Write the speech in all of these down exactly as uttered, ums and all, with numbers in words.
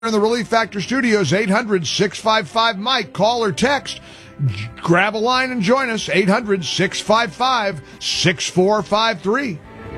In the Relief Factor Studios, eight hundred, six five five, Mike. Call or text. Grab a line and join us, eight hundred, six five five, six four five three.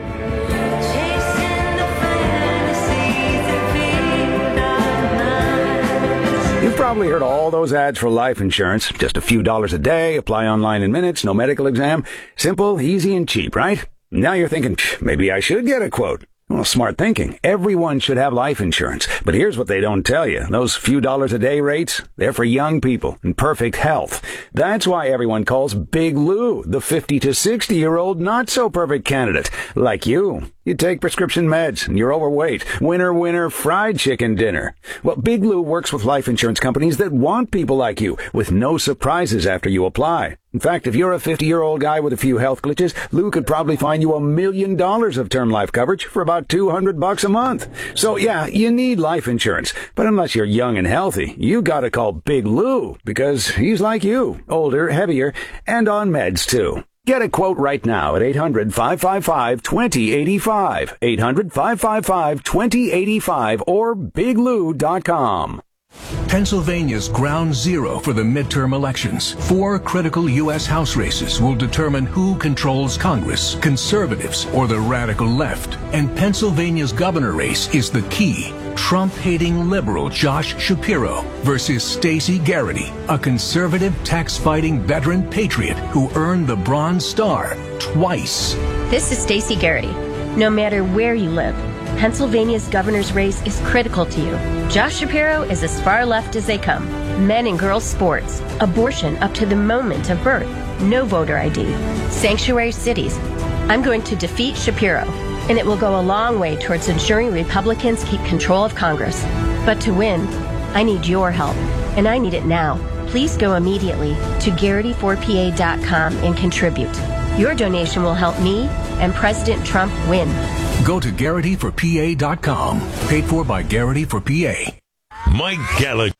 You've probably heard all those ads for life insurance. Just a few dollars a day, apply online in minutes, no medical exam. Simple, easy, and cheap, right? Now you're thinking, maybe I should get a quote. Well, smart thinking. Everyone should have life insurance. But here's what they don't tell you. Those few dollars a day rates, they're for young people in perfect health. That's why everyone calls Big Lou the fifty to sixty-year-old not-so-perfect candidate. Like you. You take prescription meds, and you're overweight. Winner, winner, fried chicken dinner. Well, Big Lou works with life insurance companies that want people like you, with no surprises after you apply. In fact, if you're a fifty-year-old guy with a few health glitches, Lou could probably find you a million dollars of term life coverage for about two hundred bucks a month. So yeah, you need life insurance. But unless you're young and healthy, you gotta call Big Lou, because he's like you, older, heavier, and on meds too. Get a quote right now at eight hundred, five five five, two zero eight five, eight hundred, five five five, two zero eight five, or big lou dot com. Pennsylvania's ground zero for the midterm elections. Four critical U S House races will determine who controls Congress, conservatives or the radical left. And Pennsylvania's governor race is the key. Trump-hating liberal Josh Shapiro versus Stacey Garrity, a conservative tax-fighting veteran patriot who earned the Bronze Star twice. This is Stacey Garrity. No matter where you live, Pennsylvania's governor's race is critical to you. Josh Shapiro is as far left as they come. Men and girls sports, abortion up to the moment of birth, no voter I D, sanctuary cities. I'm going to defeat Shapiro, and it will go a long way towards ensuring Republicans keep control of Congress. But to win, I need your help, and I need it now. Please go immediately to garrity four p a dot com and contribute. Your donation will help me and President Trump win. Go to garrity for p a dot com. Paid for by Garrity for P A. Mike Gallagher.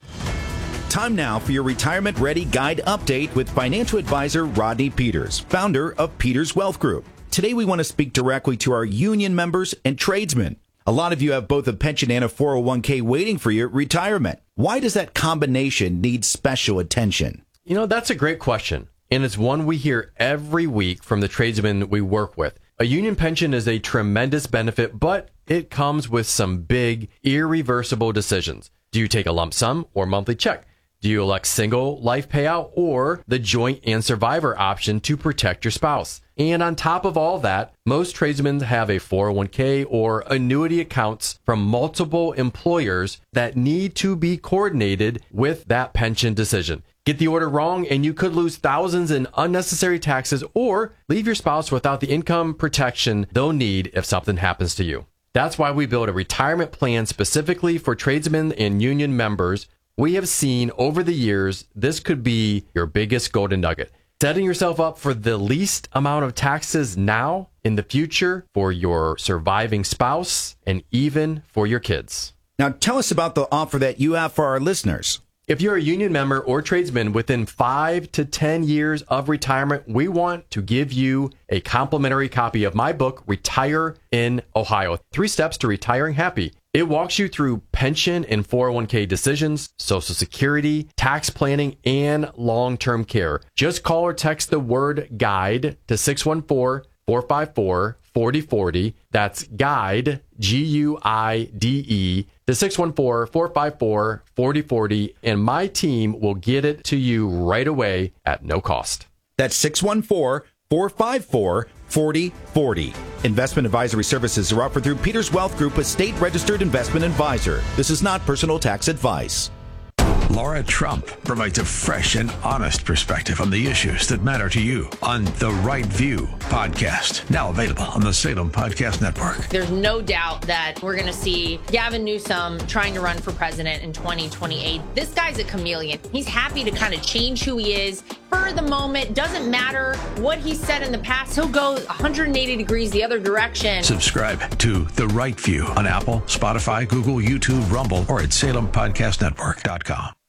Time now for your Retirement Ready Guide update with financial advisor Rodney Peters, founder of Peters Wealth Group. Today we want to speak directly to our union members and tradesmen. A lot of you have both a pension and a four oh one k waiting for you at retirement. Why does that combination need special attention? You know, that's a great question. And it's one we hear every week from the tradesmen we work with. A union pension is a tremendous benefit, but it comes with some big, irreversible decisions. Do you take a lump sum or monthly check? Do you elect single life payout or the joint and survivor option to protect your spouse? And on top of all that, most tradesmen have a four oh one k or annuity accounts from multiple employers that need to be coordinated with that pension decision. Get the order wrong and you could lose thousands in unnecessary taxes or leave your spouse without the income protection they'll need if something happens to you. That's why we built a retirement plan specifically for tradesmen and union members. We have seen over the years, this could be your biggest golden nugget. Setting yourself up for the least amount of taxes now, in the future, for your surviving spouse, and even for your kids. Now tell us about the offer that you have for our listeners. If you're a union member or tradesman within five to ten years of retirement, we want to give you a complimentary copy of my book, Retire in Ohio. Three Steps to Retiring Happy. It walks you through pension and four oh one k decisions, Social Security, tax planning, and long-term care. Just call or text the word GUIDE to six one four, four five four, four oh four oh. That's GUIDE, G U I D E, to six one four, four five four, four oh four oh, and my team will get it to you right away at no cost. That's six one four, four five four, four oh four oh. Investment advisory services are offered through Peters Wealth Group, a state-registered investment advisor. This is not personal tax advice. Laura Trump provides a fresh and honest perspective on the issues that matter to you on The Right View podcast, now available on the Salem Podcast Network. There's no doubt that we're going to see Gavin Newsom trying to run for president in twenty twenty-eight. This guy's a chameleon. He's happy to kind of change who he is for the moment. Doesn't matter what he said in the past. He'll go one hundred eighty degrees the other direction. Subscribe to The Right View on Apple, Spotify, Google, YouTube, Rumble, or at salem podcast network dot com.